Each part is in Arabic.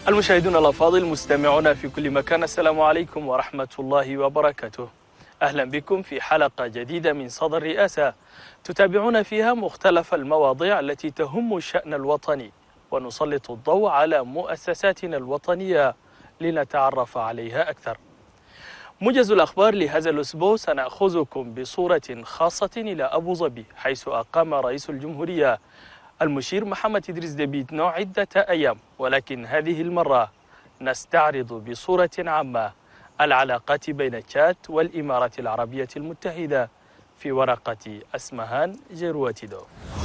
المشاهدون الأفاضل مستمعون في كل مكان، السلام عليكم ورحمة الله وبركاته. أهلا بكم في حلقة جديدة من صدى الرئاسة تتابعون فيها مختلف المواضيع التي تهم الشأن الوطني، ونسلط الضوء على مؤسساتنا الوطنية لنتعرف عليها أكثر. موجز الأخبار لهذا الأسبوع سنأخذكم بصورة خاصة إلى أبو ظبي، حيث أقام رئيس الجمهورية المشير محمد إدريس ديبي إتنو عدة أيام، ولكن هذه المرة نستعرض بصورة عامة العلاقات بين تشاد والإمارات العربية المتحدة في ورقة أسمهان جرواتيدو.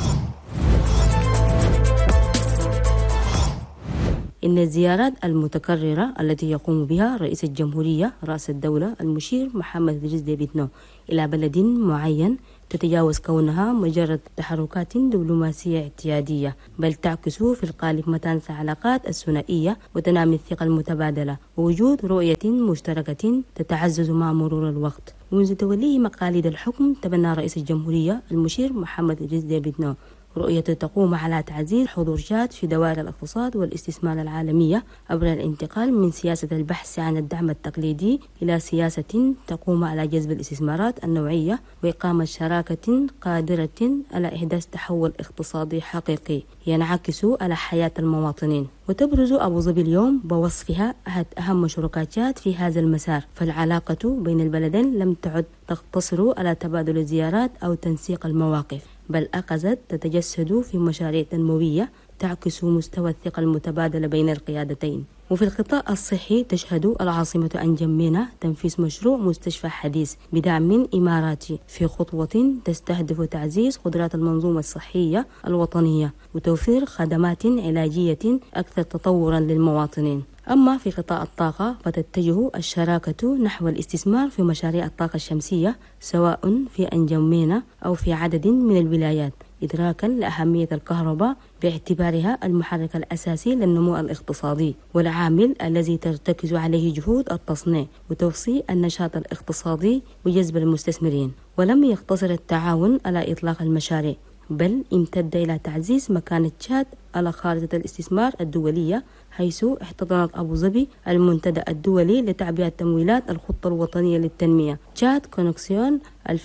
إن الزيارات المتكررة التي يقوم بها رئيس الجمهورية رأس الدولة المشير محمد إدريس ديبي إتنو إلى بلد معين تتجاوز كونها مجرد تحركات دبلوماسية اعتيادية، بل تعكس في القالب متانة العلاقات الثنائية وتنامي الثقة المتبادلة ووجود رؤية مشتركة تتعزز مع مرور الوقت. منذ توليه مقاليد الحكم تبنى رئيس الجمهورية المشير محمد إدريس ديبي إتنو رؤية تقوم على تعزيز حضور تشاد في دوائر الاقتصاد والاستثمار العالمية عبر الانتقال من سياسة البحث عن الدعم التقليدي إلى سياسة تقوم على جذب الاستثمارات النوعية وإقامة شراكة قادرة على إحداث تحول اقتصادي حقيقي ينعكس على حياة المواطنين. وتبرز أبو ظبي اليوم بوصفها أحد أهم شركاء تشاد في هذا المسار، فالعلاقة بين البلدين لم تعد تقتصر على تبادل الزيارات أو تنسيق المواقف، بل أخذت تتجسد في مشاريع تنموية تعكس مستوى الثقة المتبادلة بين القيادتين. وفي القطاع الصحي تشهد العاصمة أنجمينا تنفيذ مشروع مستشفى حديث بدعم إماراتي في خطوة تستهدف تعزيز قدرات المنظومة الصحية الوطنية وتوفير خدمات علاجية أكثر تطورا للمواطنين. أما في قطاع الطاقة فتتجه الشراكة نحو الاستثمار في مشاريع الطاقة الشمسية سواء في أنجمينا أو في عدد من الولايات، إدراكا لأهمية الكهرباء باعتبارها المحرك الأساسي للنمو الاقتصادي والعامل الذي ترتكز عليه جهود التصنيع وتوسيع النشاط الاقتصادي وجذب المستثمرين. ولم يقتصر التعاون على إطلاق المشاريع، بل امتد إلى تعزيز مكانة تشاد على خارطة الاستثمار الدولية، حيث احتضنت أبو ظبي المنتدى الدولي لتعبئة تمويلات الخطة الوطنية للتنمية تشاد كونكسيون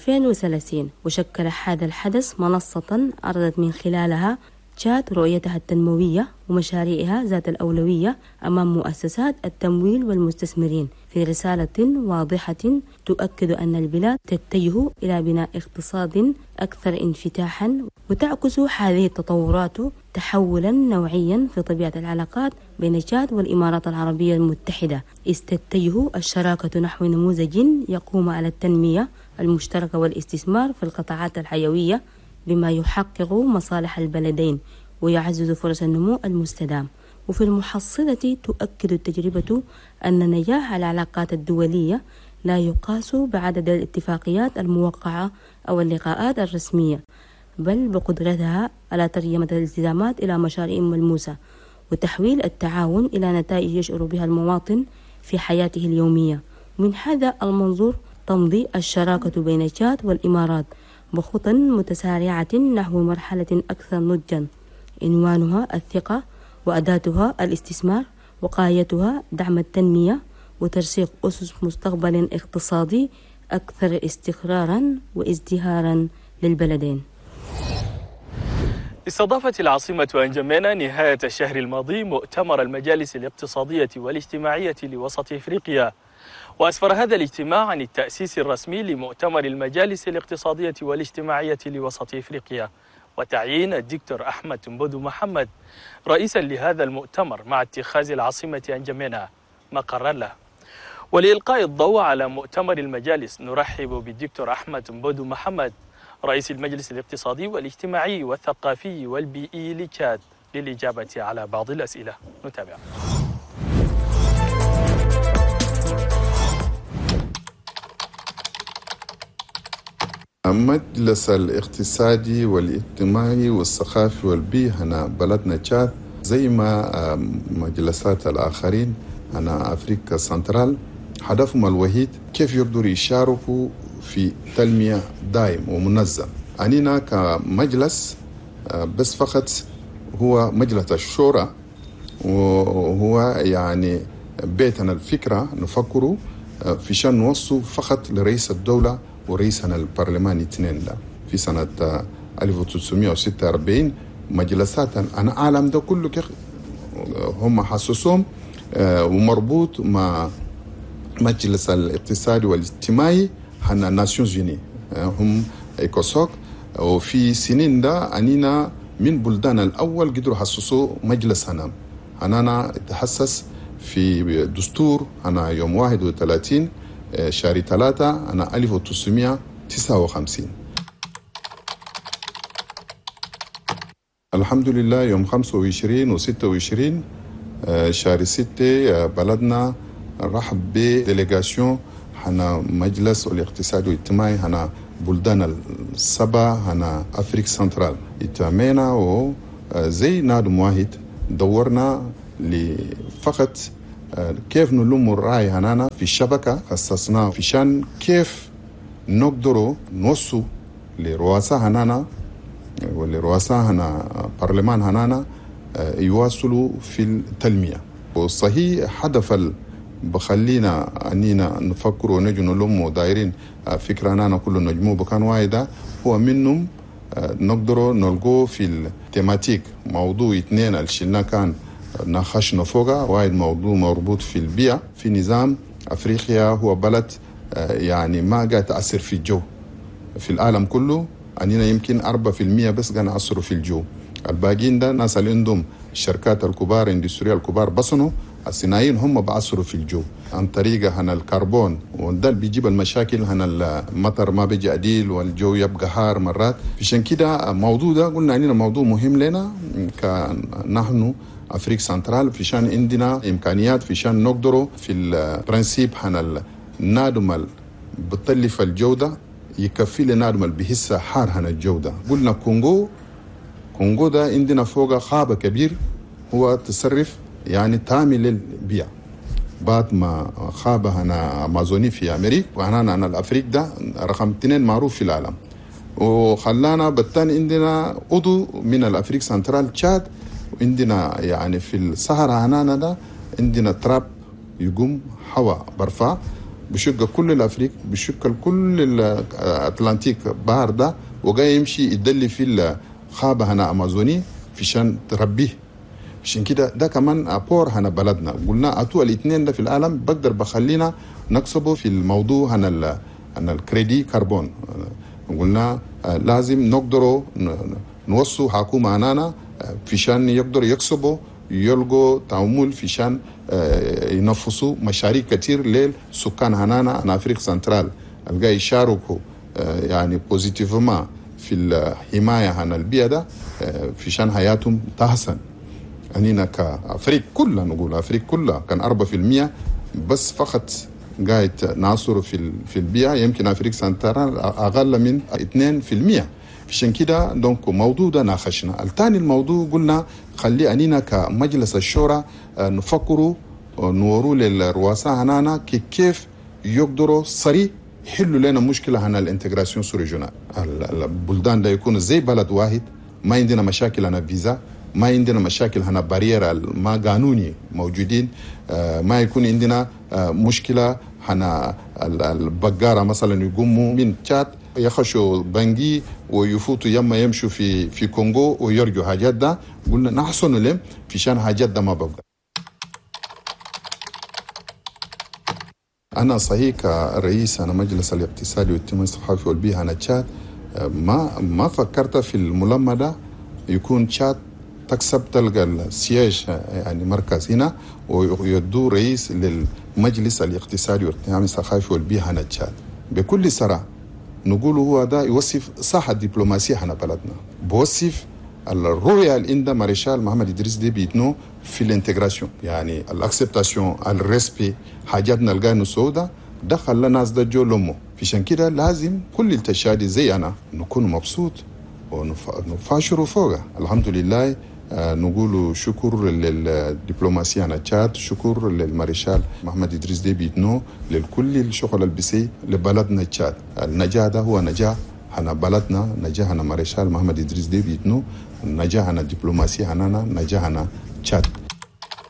2030، وشكل هذا الحدث منصة عرضت من خلالها تشاد رؤيتها التنموية ومشاريعها ذات الأولوية أمام مؤسسات التمويل والمستثمرين في رسالة واضحة تؤكد أن البلاد تتجه إلى بناء اقتصاد أكثر انفتاحا، وتعكس هذه التطورات تحولا نوعيا في طبيعة العلاقات بين تشاد والإمارات العربية المتحدة، إذ تتجه الشراكة نحو نموذج يقوم على التنمية المشتركة والاستثمار في القطاعات الحيوية بما يحقق مصالح البلدين ويعزز فرص النمو المستدام. وفي المحصلة تؤكد التجربة أن نجاح العلاقات الدولية لا يقاس بعدد الاتفاقيات الموقعة أو اللقاءات الرسمية، بل بقدرتها على ترجمة الالتزامات إلى مشاريع ملموسة وتحويل التعاون إلى نتائج يشعر بها المواطن في حياته اليومية. من هذا المنظور تمضي الشراكة بين تشاد والإمارات بخطى متسارعة نحو مرحلة أكثر نضجا، عنوانها الثقة وأداتها الاستثمار وقايتها دعم التنمية وترسيخ أسس مستقبل اقتصادي أكثر استقرارا وازدهارا للبلدين. استضافت العاصمة أنجمينا نهاية الشهر الماضي مؤتمر المجالس الاقتصادية والاجتماعية لوسط إفريقيا، وأسفر هذا الاجتماع عن التأسيس الرسمي لمؤتمر المجالس الاقتصادية والاجتماعية لوسط إفريقيا، وتعيين الدكتور أحمد مبودو محمد رئيسا لهذا المؤتمر مع اتخاذ العاصمة أنجمينا مقرا له. ولإلقاء الضوء على مؤتمر المجالس نرحب بالدكتور أحمد مبودو محمد رئيس المجلس الاقتصادي والاجتماعي والثقافي والبيئي لتشاد للإجابة على بعض الأسئلة. نتابع. المجلس الاقتصادي والاجتماعي والثقافي والبيئي هنا بلدنا تشاد زي ما مجلسات الآخرين هنا أفريقيا سنترال هدفهم الوحيد كيف يقدروا يشاركوا في تنمية دائم ومنظم. أننا كمجلس بس فقط هو مجلس الشورى وهو يعني بيتنا الفكرة نفكروا في شان نوصوا فقط لرئيس الدولة ورئيسنا البرلمان اثنين ده في سنة 1946 مجلسات أنا أعلم ده كله هم حسسهم ومربوط مع مجلس الاقتصادي والاجتماعي هنا ناسيونز يوني هم إيكوسوك. وفي سنين ده أنينا من بلدان الأول قدروا حسسوا مجلس هنا تحسس في دستور أنا يوم 31 شهر 3 أنا 1959. الحمد لله يوم 25 و 26 شهر 6 بلدنا رحب بديليغاسيون هنا مجلس الاقتصاد والاجتماعي هنا بلدان السبع هنا أفريقيا سنترال اتعمينا وزي نادم واحد دورنا لفقط كيف نلم الرأي هنا في الشبكة خصصنا في شان كيف نقدروا نوصوا لرؤساء هنا والرؤساء هنا برلمان هنا يواصلوا في التنمية. وصحيح هدف بخلينا أنينا نفكر ونجي نلم ودايرين فكرنا كله نجمو بكان واحدة هو منهم نقدروا نلقوا في التيماتيك موضوع اثنين الشلنا كان ناقشنا فوقها. واحد موضوع مربوط في البيئة في نظام أفريقيا هو بلد يعني ما قاعد تأثر في الجو في العالم كله أننا يمكن 4% بس قاعد نأثروا في الجو. الباقيين ده ناس اللي عندهم الشركات الكبار اندستريال الكبار بصنوا الصناعيين هم بأثروا في الجو عن طريقة هنا الكربون وده بيجيب المشاكل هنا المطر ما بيجي عديل والجو يبقى حار مرات. عشان كده موضوع ده قلنا أننا موضوع مهم لنا نحن أفريقيا سنترال في شان عندنا إمكانيات في شان نقدروا في البرنسيب هنا النادم بتلف الجودة يكفي لنادم بحس حار هنا الجودة. قلنا كونغو ده عندنا فوق خابة كبير هو تصرف يعني تامل للبيئة بعد ما خابة هنا أمازوني في أمريكا وهنا أنا الأفريق ده رقم 2 معروف في العالم. وخلانا بالتالي عندنا عضو من الأفريق سنترال تشاد وعندنا يعني في الصحراء هنا ده عندنا تراب يقوم هواء برفع بشق كل الأفريق بشكل كل الأطلنطيك بحر ده وجاي يمشي يدلي في الخابة هنا أمازوني في شان تربيه. عشان كده ده كمان أبور هنا بلدنا قلنا أتو الاثنين ده في العالم بقدر بخلينا نكسبه في الموضوع هنا الكريدي كربون. قلنا لازم نقدروا نوصوا حكومة هنا في شان يقدر يكسبوا يلقوا تعامل في شان ينفسوا مشاريع كتير للسكان هنا أنا أفريقيا سنترال الجاي يشاركوا يعني بوزيتيفما في الحماية هنا البيئة ده في شان حياتهم تحسن. أنينا كأفريقيا كلها نقول أفريقيا كلها كان 4% بس فقط قاعد نعصر في البيئة يمكن أفريقيا سنترال أقل من 2%. عشان كده دونك موضوع ده ناقشنا. الثاني الموضوع قلنا خلي أنينا كمجلس الشورى نفكروا نوروا للرؤساء هنا كيف يقدروا صريح يحلوا لنا مشكلة هنا الانتجراسيون سوريجونال. البلدان ده يكون زي بلد واحد ما عندنا مشاكل هنا فيزا ما عندنا مشاكل هنا بارير ما قانوني موجودين ما يكون عندنا مشكلة هنا البقارة مثلا يقوموا من تشاد يخشوا بنجي ويفوتوا يما يمشوا في كونغو ويرجوا حاجات ده قلنا نحسن لهم في شان حاجات ده ما ببقى. أنا صحيح كرئيس أنا مجلس الاقتصاد والاجتماعي الصحافي والبيئة أنا تشاد ما فكرت في الملمة ده يكون تشاد تكسب تلقى السياج يعني مركز هنا ويدو رئيس للمجلس الاقتصادي والاجتماعي الصحافي والبيئة هنا تشاد. بكل صراحة نقول هو ده يوصف صح الدبلوماسية هنا بلدنا بوصف الرؤية اللي عند مارشال محمد إدريس ديبي إتنو في الانتجراسيون يعني الاكسبتاسيون الريسبي حاجات نلقاها نسودا دخل لنا ناس ده جو لمو. عشان كده لازم كل التشادي زي أنا نكون مبسوط ونفاشروا فوقها. الحمد لله نقول شكر للدبلوماسية هنا تشاد شكر للمارشال محمد إدريس ديبي إتنو لكل الشغل البسي لبلدنا تشاد. النجاح ده هو نجاح هنا بلدنا نجاح هنا مارشال محمد إدريس ديبي إتنو نجاح هنا الدبلوماسية هنا نجاح هنا تشاد.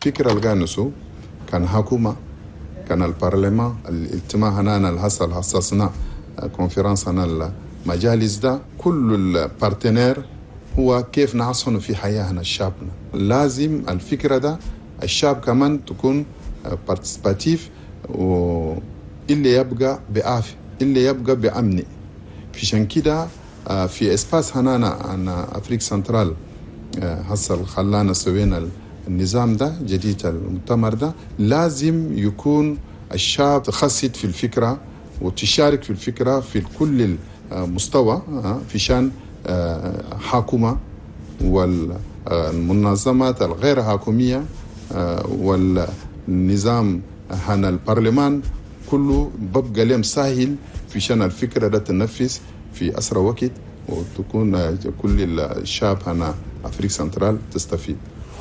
الفكرة القانسو كان حكومة، كان البرلمان، الاجتماع هنا الحصل حصصنا كونفرنس هنا المجالس ده، كل البارتنير هو كيف نحسن في حياتنا الشعبنا. لازم الفكرة ده الشعب كمان تكون بارتيسيباتيف، واللي يبقى بعافية، اللي يبقى بأمن. فيشان كده في اسباس هنا أنا أفريقيا سنترال حصل خلانا سوينا النظام ده جديد، المؤتمر ده لازم يكون الشعب تخصص في الفكرة وتشارك في الفكرة في كل المستوى، في شان حكومة والمنظمات الغير حكومية والنظام هنا البرلمان كله ببقى لهم سهل في شان الفكرة ده تنفذ في أسرع وقت وتكون كل الشعب هنا أفريقيا سنترال تستفيد.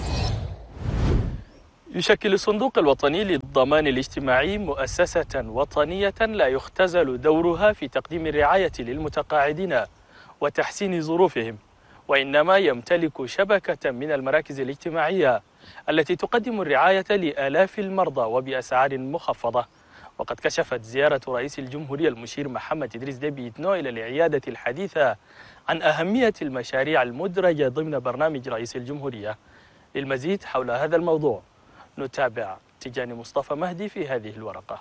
يشكل الصندوق الوطني للضمان الاجتماعي مؤسسة وطنية لا يختزل دورها في تقديم الرعاية للمتقاعدين وتحسين ظروفهم، وإنما يمتلك شبكة من المراكز الاجتماعية التي تقدم الرعاية لآلاف المرضى وبأسعار مخفضة. وقد كشفت زيارة رئيس الجمهورية المشير محمد إدريس ديبي إتنو إلى العيادة الحديثة عن أهمية المشاريع المدرجة ضمن برنامج رئيس الجمهورية. للمزيد حول هذا الموضوع نتابع تجاني مصطفى مهدي في هذه الورقة.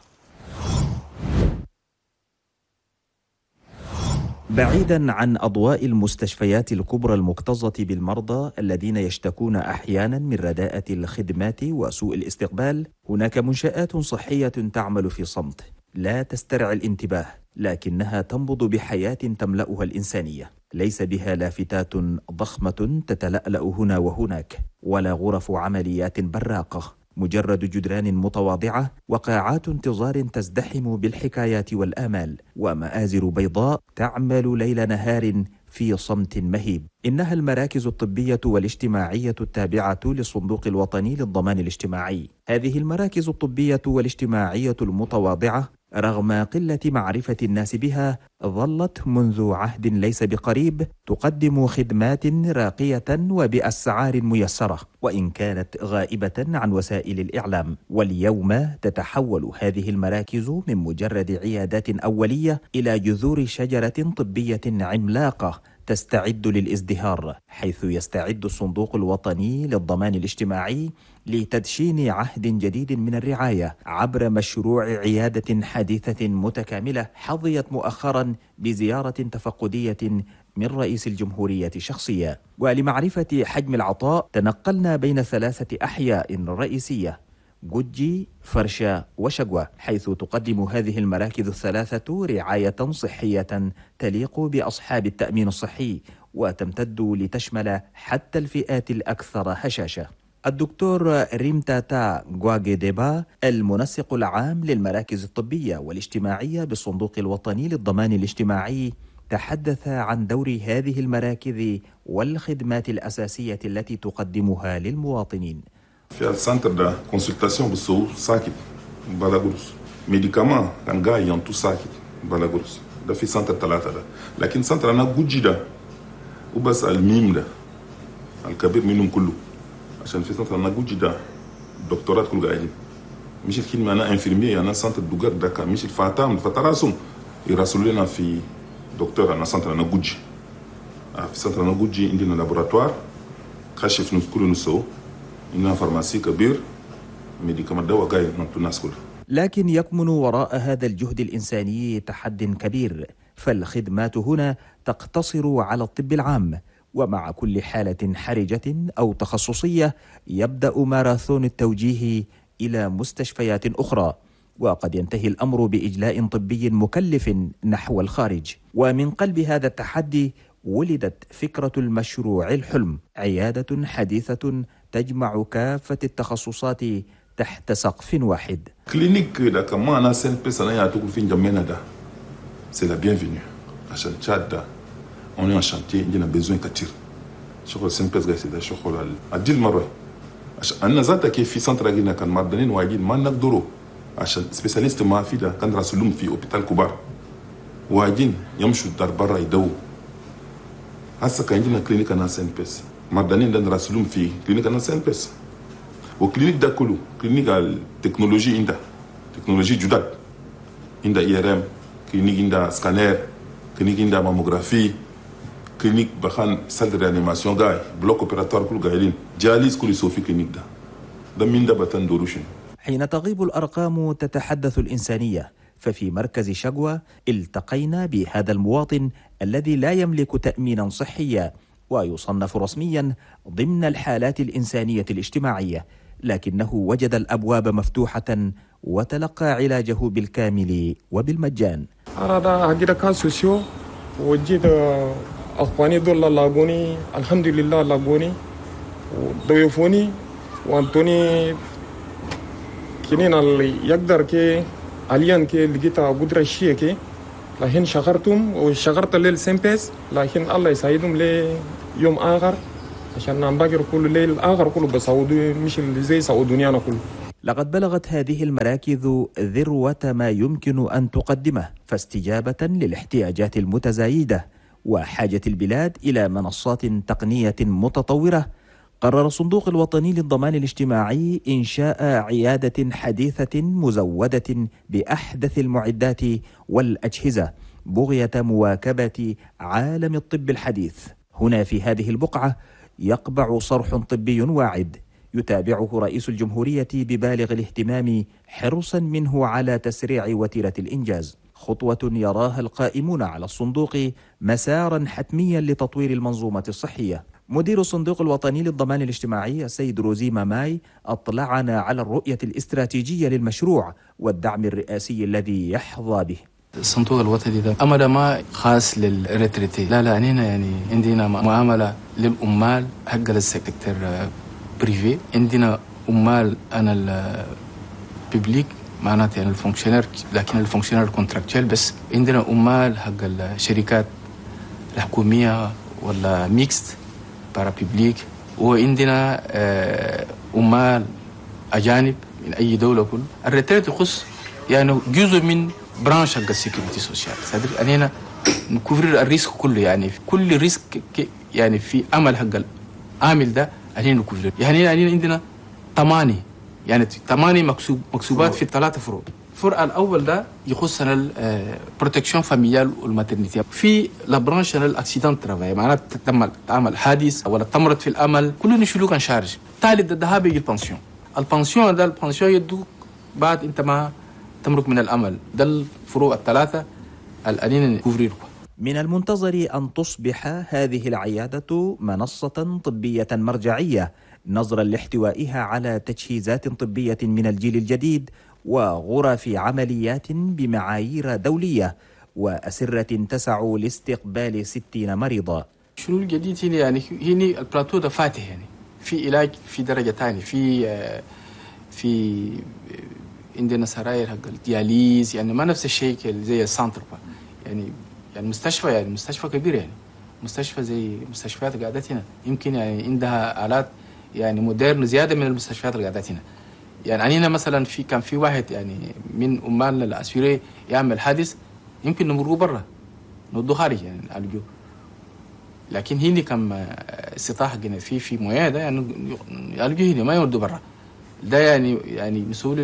بعيدا عن أضواء المستشفيات الكبرى المكتظة بالمرضى الذين يشتكون أحيانا من رداءة الخدمات وسوء الاستقبال، هناك منشآت صحية تعمل في صمت لا تسترعي الانتباه، لكنها تنبض بحياة تملأها الإنسانية. ليس بها لافتات ضخمة تتلألأ هنا وهناك، ولا غرف عمليات براقة، مجرد جدران متواضعة وقاعات انتظار تزدحم بالحكايات والآمال، ومآزر بيضاء تعمل ليل نهار في صمت مهيب. إنها المراكز الطبية والاجتماعية التابعة للصندوق الوطني للضمان الاجتماعي. هذه المراكز الطبية والاجتماعية المتواضعة رغم قلة معرفة الناس بها ظلت منذ عهد ليس بقريب تقدم خدمات راقية وبأسعار ميسرة، وإن كانت غائبة عن وسائل الإعلام. واليوم تتحول هذه المراكز من مجرد عيادات أولية إلى جذور شجرة طبية عملاقة تستعد للازدهار، حيث يستعد الصندوق الوطني للضمان الاجتماعي لتدشين عهد جديد من الرعاية عبر مشروع عيادة حديثة متكاملة حظيت مؤخرا بزيارة تفقدية من رئيس الجمهورية شخصيا. ولمعرفة حجم العطاء تنقلنا بين 3 أحياء رئيسية: جوجي، فرشة وشقوة، حيث تقدم هذه المراكز الثلاثة رعاية صحية تليق بأصحاب التأمين الصحي، وتمتد لتشمل حتى الفئات الأكثر هشاشة. الدكتور ريمتاتا غواغيديبا المنسق العام للمراكز الطبية والاجتماعية بالصندوق الوطني للضمان الاجتماعي تحدث عن دور هذه المراكز والخدمات الأساسية التي تقدمها للمواطنين. في السنتر ده كونسلتاسيون بسو ساكت بلاغورس، ميديكامان كان جاي ينتو ساكت بلاغورس، ده في سنتر 3 ده. لكن سنتر أنا جوجي ده وبس الميم ده الكبير منهم كله، عشان في سنتر أنا جوجي ده دكتورات كل قاعدين، مش الكلمة أنا انفيرمية، أنا سنتر دوغر ده مش الفاتام فتراسم يراسلوا لنا في دكتور. أنا سنتر أنا جوجي، في سنتر أنا جوجي عندنا لابوراتوار كشف نسكول نسو، إنها فارماسي كبير، ميديكامات دواء جاي نمتو الناس كلها. لكن يكمن وراء هذا الجهد الإنساني تحد كبير، فالخدمات هنا تقتصر على الطب العام، ومع كل حالة حرجة أو تخصصية يبدأ ماراثون التوجيه إلى مستشفيات أخرى، وقد ينتهي الأمر بإجلاء طبي مكلف نحو الخارج. ومن قلب هذا التحدي ولدت فكرة المشروع الحلم، عيادة حديثة تجمع كافة التخصصات تحت سقف واحد. كلينيك ده كمان أنا سنبس أنا يعطوك في جمينا ده c'est la bienvenue. عشان تشاد ده on est en chantier, il y a besoin كتير. شغل سنبس جاي ده شغل عديل مرة. عشان أنا ذاتك كيف في سنتر جينا كان مردنين واجين ما نقدروا عشان سبيشاليست ما في ده كان راسلهم في أوبيتال كبار واجين يمشوا الدار برا يدوا. هسه كان عندنا كلينيك أنا سنبس مردنين ده راسلهم في كلينيك أنا سنبس. وكلينيك ده كله كلينيك التكنولوجي عندها تكنولوجي جدد عندها IRM كلينيك عندها سكانير كلينيك عندها ماموغرافي كلينيك بخان سال ريانيماسيون جاي بلوك اوبيراتوار كل جايين جاليز كل يسوي في كلينيك ده من ده بتندوروشن. حين تغيب الأرقام تتحدث الإنسانية، ففي مركز شقوة التقينا بهذا المواطن الذي لا يملك تأمينا صحيا ويصنف رسميا ضمن الحالات الإنسانية الاجتماعية، لكنه وجد الأبواب مفتوحة وتلقى علاجه بالكامل وبالمجان. أنا هجيب كاسوسيو وجيت أخواني دول لاقوني الحمد لله لاقوني وضيفوني وانتوني كنين اللي يقدر كي عليان كي لقيت قدرة شيء كي لكن شغرتهم وشغرت الليل سيمبس لكن الله يساعدهم لي يوم آخر عشان نباقر كل ليل آخر كله بسعودي مش اللي زي سعودوني أنا كله. لقد بلغت هذه المراكز ذروة ما يمكن أن تقدمه، فاستجابة للاحتياجات المتزايدة وحاجة البلاد إلى منصات تقنية متطورة، قرر الصندوق الوطني للضمان الاجتماعي إنشاء عيادة حديثة مزودة بأحدث المعدات والأجهزة بغية مواكبة عالم الطب الحديث. هنا في هذه البقعة يقبع صرح طبي واعد يتابعه رئيس الجمهورية ببالغ الاهتمام حرصا منه على تسريع وتيرة الإنجاز، خطوة يراها القائمون على الصندوق مسارا حتميا لتطوير المنظومة الصحية. مدير الصندوق الوطني للضمان الاجتماعي السيد روزي ماماي أطلعنا على الرؤية الاستراتيجية للمشروع والدعم الرئاسي الذي يحظى به. الصندوق الوطني ده أمر ما خاص للريتريتي، لا أننا يعني عندنا معاملة للأمال حق السيكتور بريفي، عندنا أمال أنا الببليك معناته يعني الفونكشنير، لكن الفونكشنير كونتراكتشوال بس. عندنا أمال حق الشركات الحكومية ولا ميكست بارا ببليك، وعندنا أمال أجانب من أي دولة. كل الريتريت يخص يعني جزء من برانش حق السيكوريتي سوشيال، صدق أننا نكفر الريسك كله، يعني كل ريسك يعني في أمل حق العامل ده أننا نكفر. يعني عندنا 8 مكسوبات في 3 فروع. الفرع الأول ده يخصنا البروتكشن فاميليال والماترنيتي، في لابرانش الاكسيدنت ترافاي معناته تعمل حادث ولا تمرض في الأمل كله نشيلوه كان شارج. ثالث ده بيجي البنسيون ده يدوك بعد انت ما تمرق من الأمل. ده الفروع ال3 الأنين كوفريركم. من المنتظر أن تصبح هذه العيادة منصة طبية مرجعية نظرا لاحتوائها على تجهيزات طبية من الجيل الجديد وغرف عمليات بمعايير دولية وأسرة تسع لاستقبال 60 مريضا. شنو الجديد هنا؟ يعني هنا البلاتو ده فاتح، يعني في علاج في درجة ثانية، في عندنا سراير حق الدياليز، يعني ما نفس الشيء زي السانتر يعني مستشفى، يعني مستشفى كبير، يعني مستشفى زي مستشفيات قاعدات هنا، يمكن يعني عندها آلات يعني مودرن زيادة من المستشفيات اللي قاعدات هنا. يعني أنا مثلا كان في واحد يعني من أمالنا الأسفيري يعمل حادث، يمكن نمرقه برا نودوه خارج يعني نعالجوه، لكن هنا كم استطاعة هنا في مويه ده يعني يعالجوه هنا ما يودوه برا. ده يعني مسؤول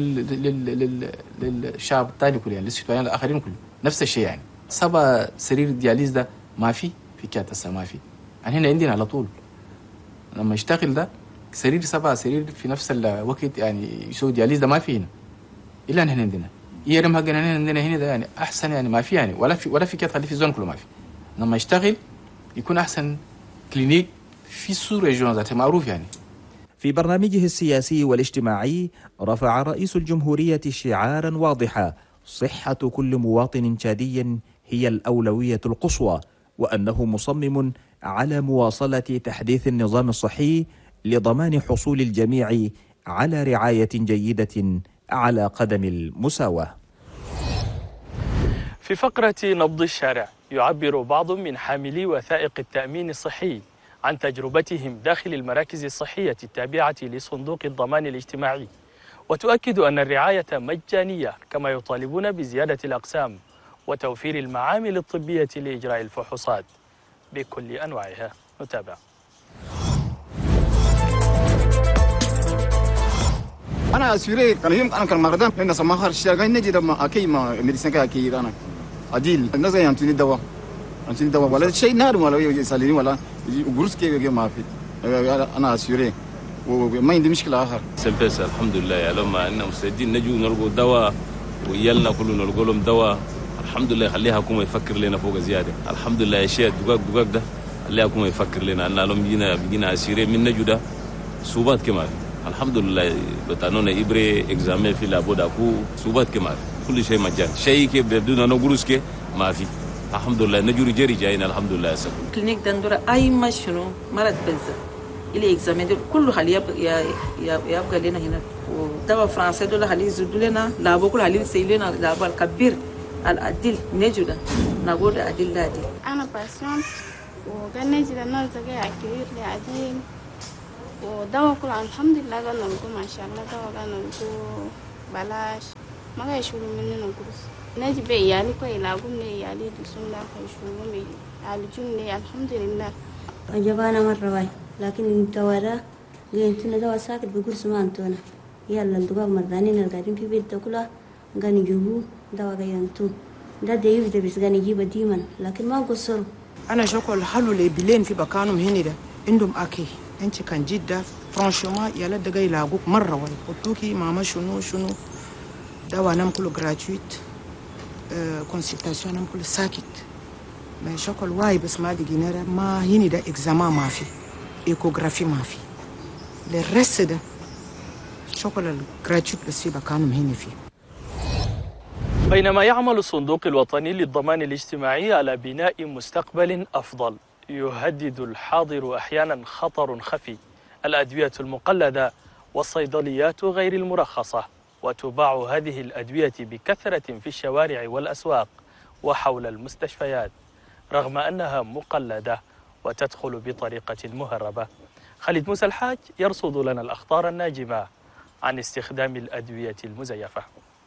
للشعب الثاني كله، يعني للسودانيين الآخرين كله نفس الشيء. يعني 7 سرير الدياليز ده ما في كاتسا ما في. يعني هنا عندنا على طول لما يشتغل ده سرير 7 سرير في نفس الوقت يعني يسوي دياليز ده ما في هنا إلا هنا عندنا. يرم حقنا عندنا هنا ده يعني أحسن، يعني ما في يعني ولا في كات خلي في زون كله ما في. لما يشتغل يكون أحسن كلينيك في السور ريجون ذاته معروف. يعني في برنامجه السياسي والاجتماعي رفع رئيس الجمهورية شعارا واضحا: صحة كل مواطن تشادي هي الأولوية القصوى، وأنه مصمم على مواصلة تحديث النظام الصحي لضمان حصول الجميع على رعاية جيدة على قدم المساواة. في فقرة نبض الشارع يعبر بعض من حاملي وثائق التأمين الصحي عن تجربتهم داخل المراكز الصحية التابعة لصندوق الضمان الاجتماعي، وتؤكد أن الرعاية مجانية، كما يطالبون بزيادة الأقسام وتوفير المعامل الطبية لإجراء الفحوصات بكل أنواعها. نتابع. أنا أسيري كان يوم أنا كان مردان لأن سماها الشيء قاعد نجد ما أكيد ما مدرسين كأكيد أنا عديل الناس يعني أنتوني دواء ولا شيء نار ولا يسالني ولا جروس كي ما في أنا أسيري وما عندي مشكلة آخر. سلبس الحمد لله يا لما إننا مستعدين نجوا نلقوا دواء ويلنا كلنا نلقوا لهم دواء الحمد لله خليها حكومة يفكر لنا فوق زيادة الحمد لله الشيء دقاق ده خليها حكومة يفكر لنا أن لهم بيجينا أسيري من نجوا ده صوبات كمان الحمد لله بتانونا إبرة إكزامي في لابد أكو صوبات كمان كل شيء مجان شيء كي بدون نقولش كي ما في الحمد لله نجوري جري جاينا الحمد لله سكون كلينيك دندورة أي ما شنو مرض بنزا اللي إكزامي دول كله خليه يبقى لنا هنا ودواء فرنسا دول خليه يزودوا لنا لابو كل خليه يسيلنا لابو الكبير العدل نجودا نقول العدل لا دي أنا باسيونت وقال نجد الناس جاي أكيد لعدل ودواء كل الحمد لله قالنا نقول ما شاء الله دواء قالنا نقول بلاش ما جاي يشوفوا مننا نقول نجي بيالي كوي لاقوم نيالي دسون لا كيشوفوا مي على الحمد لله أجابنا مرة واي لكن الدواء جيتنا دواء ساكت بقول سمعتونا يلا الدواء مرضانين القاعدين في بيت كلها قال يجيبوا دواء جيانتو ده يبدأ بس قال يجيب ديما لكن ما قصروا أنا شكل حلو اللي بلين في مكانهم هنا ده عندهم أكي أنت كان جدا فرانشوما يلا ده جاي لاقوك مرة واي قلتوكي ماما شنو دواء نام كله gratuit consultation نام كله ساكت ما شكل واي بس ما دي جنرا ما هنا ده إكزامان ما في إيكوغرافي ما في للرست ده شكل gratuit بس في مكانهم هنا فيه. بينما يعمل الصندوق الوطني للضمان الاجتماعي على بناء مستقبل أفضل يهدد الحاضر أحيانا خطر خفي الأدوية المقلدة والصيدليات غير المرخصة وتباع هذه الأدوية بكثرة في الشوارع والأسواق وحول المستشفيات رغم أنها مقلدة وتدخل بطريقة مهربة. خالد موسى الحاج يرصد لنا الأخطار الناجمة عن استخدام الأدوية المزيفة.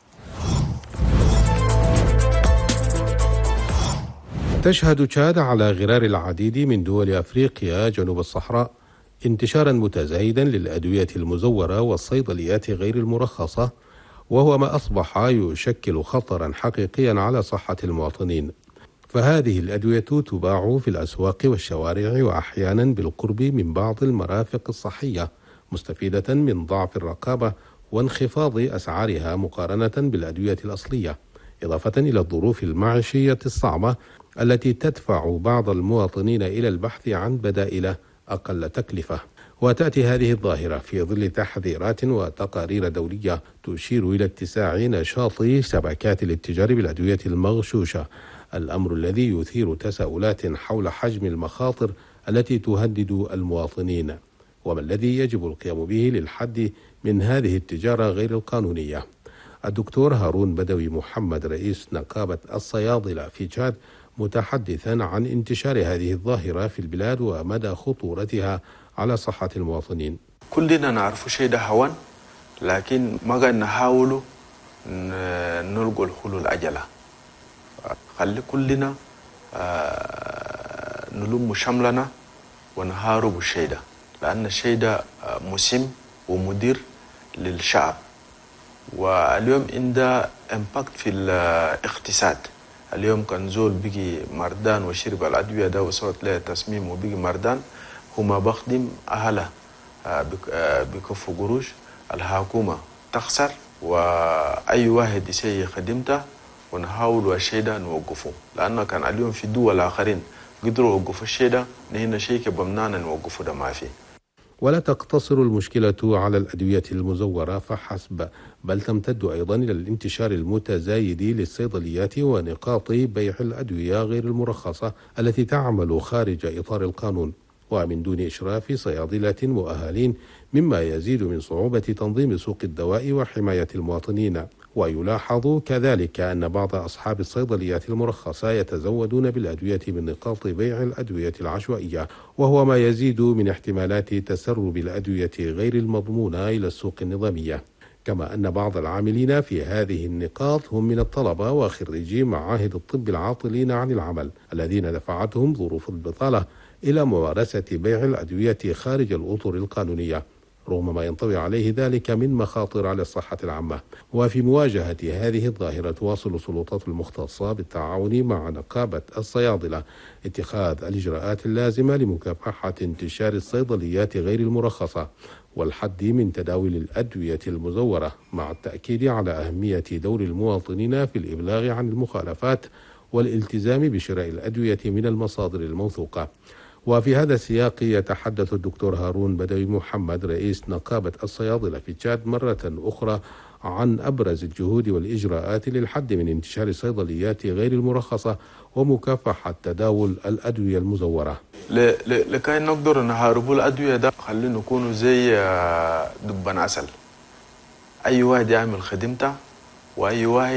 تشهد تشاد على غرار العديد من دول أفريقيا جنوب الصحراء انتشارا متزايدا للأدوية المزورة والصيدليات غير المرخصة وهو ما أصبح يشكل خطرا حقيقيا على صحة المواطنين فهذه الأدوية تباع في الأسواق والشوارع وأحيانا بالقرب من بعض المرافق الصحية مستفيدة من ضعف الرقابة وانخفاض أسعارها مقارنة بالأدوية الأصلية إضافة إلى الظروف المعيشية الصعبة التي تدفع بعض المواطنين إلى البحث عن بدائل أقل تكلفة. وتأتي هذه الظاهرة في ظل تحذيرات وتقارير دولية تشير إلى اتساع نشاط شبكات الاتجار بالأدوية المغشوشة الأمر الذي يثير تساؤلات حول حجم المخاطر التي تهدد المواطنين وما الذي يجب القيام به للحد من هذه التجارة غير القانونية. الدكتور هارون بدوي محمد رئيس نقابة الصيادلة في تشاد متحدثا عن انتشار هذه الظاهرة في البلاد ومدى خطورتها على صحة المواطنين. كلنا نعرف شيء ده هوان لكن ما قاعد نحاول نلقى الحلول عجلة خلي كلنا نلم شملنا ونحارب الشيء ده لأن الشيء ده مسم ومدير للشعب واليوم عنده امباكت في الاقتصاد. اليوم كان زول بيجي مردان وشرب الأدوية ده وصوت له تصميم وبيجي مردان هما بخدم أهله بكفوا قروش الحكومة تخسر وأي واحد يسي خدمته ونحاول الشيء ده نوقفه لأنه كان اليوم في دول آخرين قدروا يوقفوا الشيء ده نحن شيء كبمنانا نوقفه ده ما فيه. ولا تقتصر المشكلة على الأدوية المزورة فحسب بل تمتد أيضا إلى الانتشار المتزايد للصيدليات ونقاط بيع الأدوية غير المرخصة التي تعمل خارج إطار القانون ومن دون إشراف صيادلة مؤهلين مما يزيد من صعوبة تنظيم سوق الدواء وحماية المواطنين. ويلاحظ كذلك أن بعض أصحاب الصيدليات المرخصة يتزودون بالأدوية من نقاط بيع الأدوية العشوائية وهو ما يزيد من احتمالات تسرب الأدوية غير المضمونة إلى السوق النظامية. كما أن بعض العاملين في هذه النقاط هم من الطلبة وخريجي معاهد الطب العاطلين عن العمل الذين دفعتهم ظروف البطالة إلى ممارسة بيع الأدوية خارج الأطر القانونية رغم ما ينطوي عليه ذلك من مخاطر على الصحة العامة. وفي مواجهة هذه الظاهرة تواصل السلطات المختصة بالتعاون مع نقابة الصيادلة اتخاذ الإجراءات اللازمة لمكافحة انتشار الصيدليات غير المرخصة والحد من تداول الأدوية المزورة، مع التأكيد على أهمية دور المواطنين في الإبلاغ عن المخالفات والالتزام بشراء الأدوية من المصادر الموثوقة. وفي هذا السياق يتحدث الدكتور هارون بدوي محمد رئيس نقابة الصيادلة في تشاد مرة أخرى عن أبرز الجهود والإجراءات للحد من انتشار الصيدليات غير المرخصة ومكافحة تداول الأدوية المزورة. لكي نقدر نحارب الأدوية ده خلينا نكونوا زي دبان عسل، أي واحد يعمل خدمته وأي واحد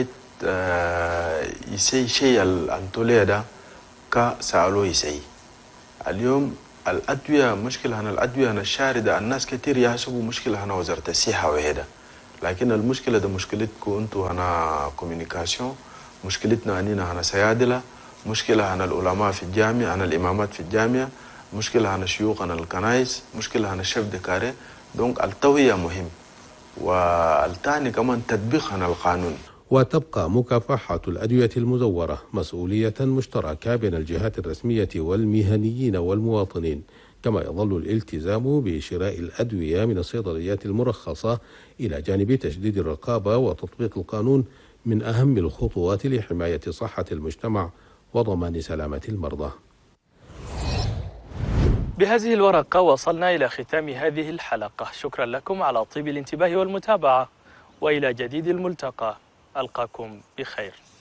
يسي شيء الأنتوليه ده كسألوه يسي. اليوم الأدوية مشكلة هنا، الأدوية هنا الشاردة الناس كتير يحسبوا مشكلة هنا وزارة الصحة وهذا، لكن المشكلة ده مشكلتكم أنتوا هنا كوميونيكاسيون، مشكلتنا هنا صيادلة، مشكلة هنا العلماء في الجامعة، هنا الإمامات في الجامعة، مشكلة هنا شيوخ هنا الكنائس، مشكلة هنا الشيف دكاري. دونك التوعية مهم، والثاني كمان تطبيق هنا القانون. وتبقى مكافحة الأدوية المزورة مسؤولية مشتركة بين الجهات الرسمية والمهنيين والمواطنين، كما يظل الالتزام بشراء الأدوية من الصيدليات المرخصة إلى جانب تشديد الرقابة وتطبيق القانون من أهم الخطوات لحماية صحة المجتمع وضمان سلامة المرضى. بهذه الورقة وصلنا إلى ختام هذه الحلقة. شكرا لكم على طيب الانتباه والمتابعة، وإلى جديد الملتقى. ألقاكم بخير.